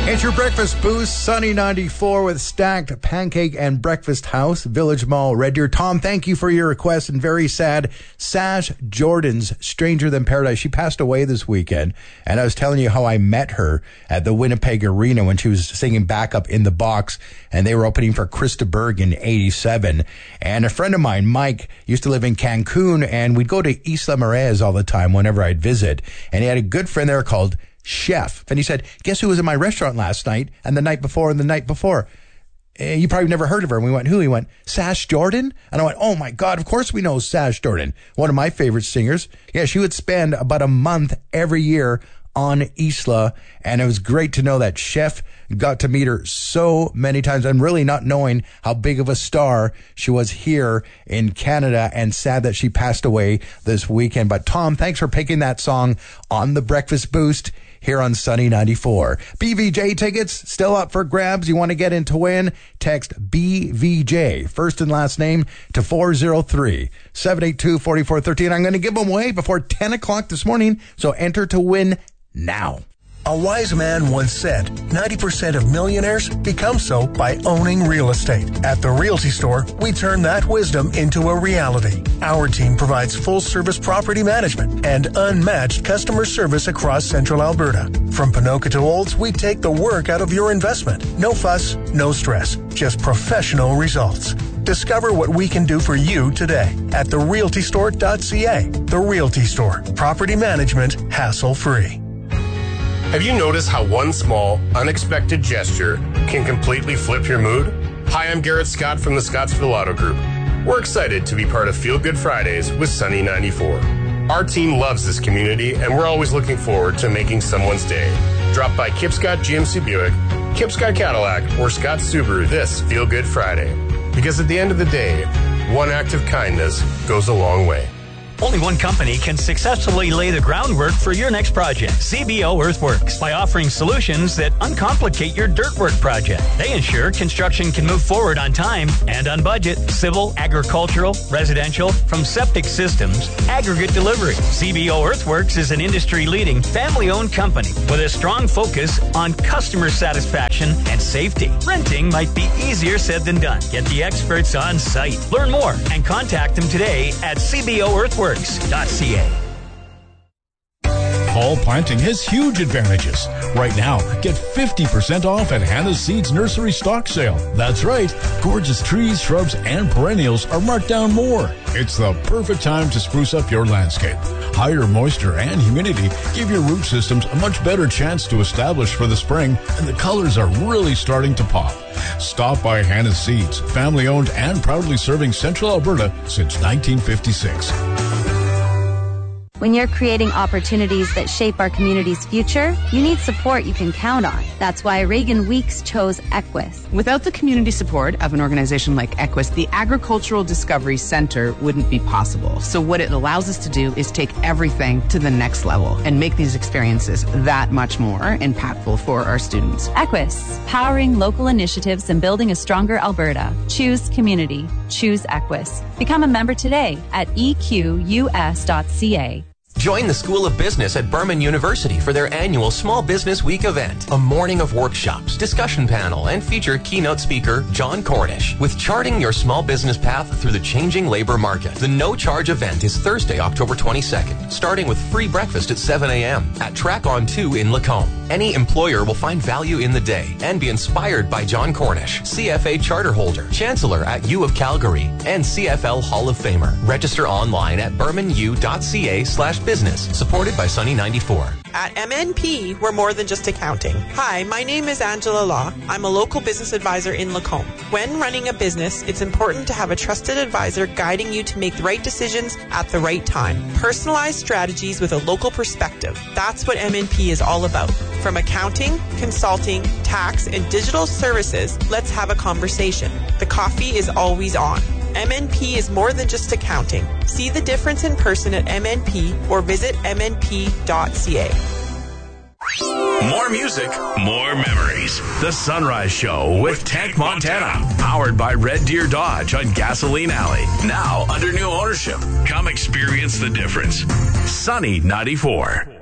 It's your breakfast boost, Sunny 94 with Stacked Pancake and Breakfast House, Village Mall, Red Deer. Tom, thank you for your request, and very sad, Sash Jordan's Stranger Than Paradise. She passed away this weekend, and I was telling you how I met her at the Winnipeg Arena when she was singing Backup in the Box, and they were opening for Krista Berg in 87. And a friend of mine, Mike, used to live in Cancun, and we'd go to Isla Mujeres all the time whenever I'd visit, and he had a good friend there called Chef. And he said, guess who was in my restaurant last night and the night before and the night before? You probably never heard of her. And we went, who? He went, Sash Jordan. And I went, oh my God, of course we know Sash Jordan. One of my favorite singers. Yeah, she would spend about a month every year on Isla. And it was great to know that Chef got to meet her so many times and really not knowing how big of a star she was here in Canada, and sad that she passed away this weekend. But Tom, thanks for picking that song on the Breakfast Boost here on Sunny 94. BVJ tickets still up for grabs. You want to get in to win? Text BVJ, first and last name, to 403-782-4413. I'm going to give them away before 10 o'clock this morning, so enter to win now. A wise man once said, 90% of millionaires become so by owning real estate. At the Realty Store, we turn that wisdom into a reality. Our team provides full-service property management and unmatched customer service across Central Alberta. From Ponoka to Olds, we take the work out of your investment. No fuss, no stress, just professional results. Discover what we can do for you today at therealtystore.ca. The Realty Store. Property management hassle-free. Have you noticed how one small, unexpected gesture can completely flip your mood? Hi, I'm Garrett Scott from the Scottsville Auto Group. We're excited to be part of Feel Good Fridays with Sunny 94. Our team loves this community, and we're always looking forward to making someone's day. Drop by Kip Scott GMC Buick, Kip Scott Cadillac, or Scott Subaru this Feel Good Friday. Because at the end of the day, one act of kindness goes a long way. Only one company can successfully lay the groundwork for your next project. CBO Earthworks. By offering solutions that uncomplicate your dirt work project, they ensure construction can move forward on time and on budget. Civil, agricultural, residential, from septic systems, aggregate delivery. CBO Earthworks is an industry-leading, family-owned company with a strong focus on customer satisfaction and safety. Renting might be easier said than done. Get the experts on site. Learn more and contact them today at CBOEarthworks.ca. Fall planting has huge advantages. Right now, get 50% off at Hannah's Seeds Nursery Stock Sale. That's right, gorgeous trees, shrubs, and perennials are marked down more. It's the perfect time to spruce up your landscape. Higher moisture and humidity give your root systems a much better chance to establish for the spring, and the colors are really starting to pop. Stop by Hannah's Seeds, family-owned and proudly serving Central Alberta since 1956. When you're creating opportunities that shape our community's future, you need support you can count on. That's why Reagan Weeks chose Equus. Without the community support of an organization like Equus, the Agricultural Discovery Center wouldn't be possible. So what it allows us to do is take everything to the next level and make these experiences that much more impactful for our students. Equus, powering local initiatives and building a stronger Alberta. Choose community. Choose Equus. Become a member today at equs.ca. Join the School of Business at Berman University for their annual Small Business Week event. A morning of workshops, discussion panel, and feature keynote speaker John Cornish with charting your small business path through the changing labor market. The no-charge event is Thursday, October 22nd, starting with free breakfast at 7 a.m. at Track On 2 in Lacombe. Any employer will find value in the day and be inspired by John Cornish, CFA charter holder, chancellor at U of Calgary, and CFL Hall of Famer. Register online at bermanu.ca/business, supported by Sunny 94. At MNP, we're more than just accounting. Hi, my name is Angela Law. I'm a local business advisor in Lacombe. When running a business, it's important to have a trusted advisor guiding you to make the right decisions at the right time. Personalized strategies with a local perspective. That's what MNP is all about. From accounting, consulting, tax, and digital services, let's have a conversation. The coffee is always on. MNP is more than just accounting. See the difference in person at MNP or visit mnp.ca. More music, more memories. The Sunrise Show with Tank Montana. Powered by Red Deer Dodge on Gasoline Alley. Now under new ownership. Come experience the difference. Sunny 94.